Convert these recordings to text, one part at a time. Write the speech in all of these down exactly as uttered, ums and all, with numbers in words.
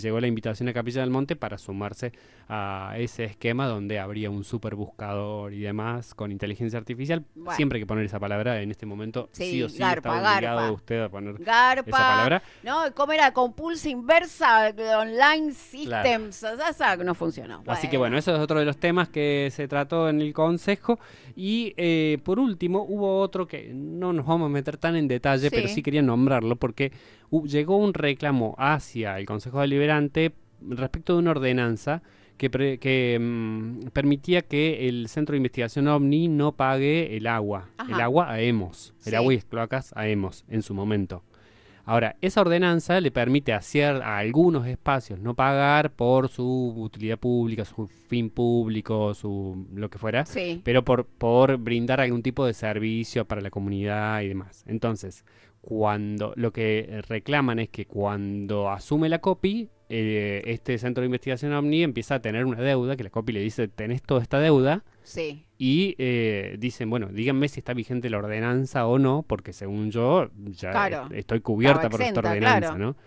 llegó la invitación a Capilla del Monte para sumarse a ese esquema donde habría un superbuscador y demás con inteligencia artificial. Bueno. Siempre hay que poner esa palabra en este momento, sí, Sí, o sí, garpa, está obligado garpa. usted a poner Garpa, esa palabra. ¿no? ¿Cómo era? Con pulsa inversa, online systems, Claro. esa no funcionó. Bueno. Así que bueno, eso es otro de los temas que se trató en el Consejo. Y eh, por último, hubo otro que no nos vamos a meter tan en detalle, Sí. pero sí quería nombrarlo porque uh, llegó un reclamo hacia el Consejo Deliberante respecto de una ordenanza que, pre, que mm, permitía que el Centro de Investigación OVNI no pague el agua. Ajá. El agua a EMOS, el Sí. agua y las cloacas a EMOS en su momento. Ahora, esa ordenanza le permite hacer a algunos espacios no pagar por su utilidad pública, su fin público, su lo que fuera, Sí. pero por, por brindar algún tipo de servicio para la comunidad y demás. Entonces, cuando lo que reclaman es que cuando asume la COPI, eh, este Centro de Investigación OVNI empieza a tener una deuda, que la COPI le dice, tenés toda esta deuda, Sí. y eh, dicen, bueno, díganme si está vigente la ordenanza o no, porque según yo ya Claro. est- estoy cubierta Estaba por esta exenta, ordenanza, claro. ¿no?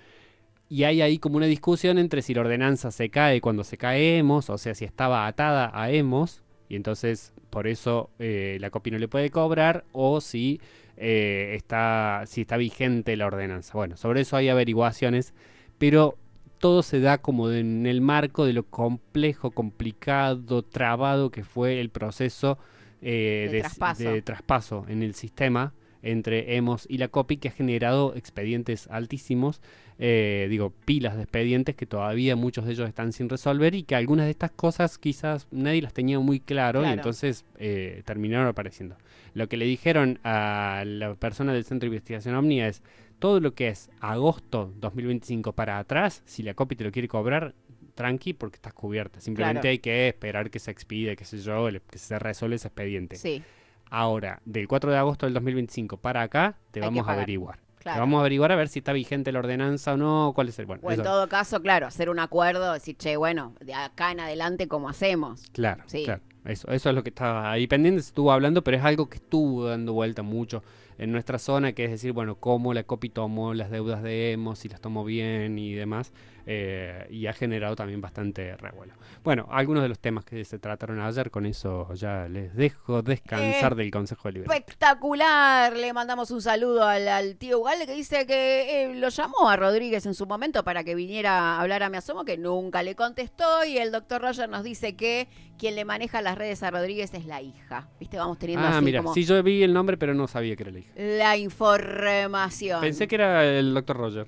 Y hay ahí como una discusión entre si la ordenanza se cae cuando se cae EMOS, o sea, si estaba atada a EMOS, y entonces por eso eh, la COPI no le puede cobrar, o si, eh, está, si está vigente la ordenanza. Bueno, sobre eso hay averiguaciones, pero todo se da como de- en el marco de lo complejo, complicado, trabado que fue el proceso eh, De de, traspaso. de traspaso en el sistema entre EMOS y la COPI, que ha generado expedientes altísimos, eh, digo, pilas de expedientes que todavía muchos de ellos están sin resolver y que algunas de estas cosas quizás nadie las tenía muy claro, Claro. y entonces eh, terminaron apareciendo. Lo que le dijeron a la persona del Centro de Investigación OVNI es: todo lo que es agosto dos mil veinticinco para atrás, si la COPI te lo quiere cobrar, tranqui, porque estás cubierta. Simplemente Claro. hay que esperar que se expide, qué sé yo, el- que se resuelva ese expediente. Sí. Ahora, del cuatro de agosto del dos mil veinticinco para acá, te Hay que vamos a pagar. averiguar. Claro. Te vamos a averiguar a ver si está vigente la ordenanza o no, cuál es el... Bueno, O en eso, todo caso, claro, hacer un acuerdo, decir, che, bueno, de acá en adelante, ¿cómo hacemos? claro, Sí. claro. Eso, eso es lo que estaba ahí pendiente, se estuvo hablando, pero es algo que estuvo dando vuelta mucho en nuestra zona, que es decir, bueno, cómo la COPI tomó las deudas de EMOS, si las tomó bien y demás, eh, y ha generado también bastante revuelo. Bueno, algunos de los temas que se trataron ayer, con eso ya les dejo descansar Eh, del Consejo Deliberante. Espectacular. Le mandamos un saludo al, al tío Ugalde, que dice que eh, lo llamó a Rodríguez en su momento para que viniera a hablar a Me Asomo, que nunca le contestó, y el doctor Roger nos dice que quien le maneja las redes a Rodríguez es la hija. Viste, vamos teniendo Ah, así mira, como sí, yo vi el nombre, pero no sabía que era la hija. la información. Pensé que era el doctor Roger.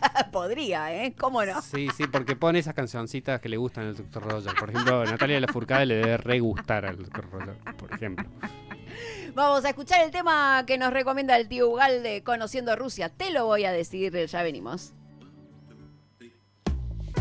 Podría, ¿eh? ¿Cómo no? Sí, sí, porque pone esas cancioncitas que le gustan al doctor Roger. Por ejemplo, Natalia Lafourcade le debe re gustar al doctor Roger, por ejemplo. Vamos a escuchar el tema que nos recomienda el tío Ugalde, Conociendo Rusia. Te lo voy a decir, ya venimos.